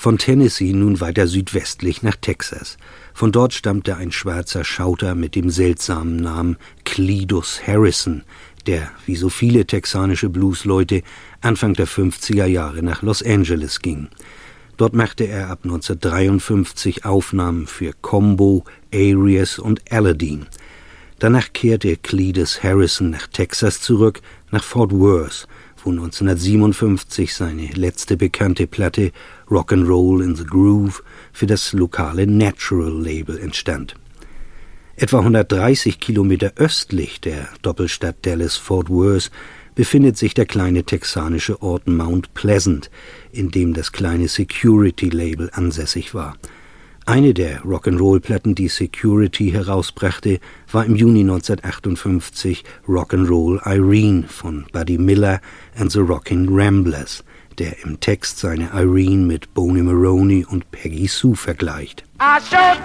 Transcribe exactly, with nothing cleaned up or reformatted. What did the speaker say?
Von Tennessee nun weiter südwestlich nach Texas. Von dort stammte ein schwarzer Schauter mit dem seltsamen Namen Cledus Harrison, der, wie so viele texanische Bluesleute, Anfang der fünfziger Jahre nach Los Angeles ging. Dort machte er ab neunzehnhundertdreiundfünfzig Aufnahmen für Combo, Arias und Aladdin. Danach kehrte Cledus Harrison nach Texas zurück, nach Fort Worth, wo neunzehnhundertsiebenundfünfzig seine letzte bekannte Platte Rock'n'Roll in the Groove für das lokale Natural-Label entstand. Etwa hundertdreißig Kilometer östlich der Doppelstadt Dallas-Fort Worth befindet sich der kleine texanische Ort Mount Pleasant, in dem das kleine Security-Label ansässig war. Eine der Rock'n'Roll-Platten, die Security herausbrachte, war im Juni neunzehnhundertachtundfünfzig Rock'n'Roll Irene von Buddy Miller and the Rockin' Ramblers, der im Text seine Irene mit Boney Maroney und Peggy Sue vergleicht.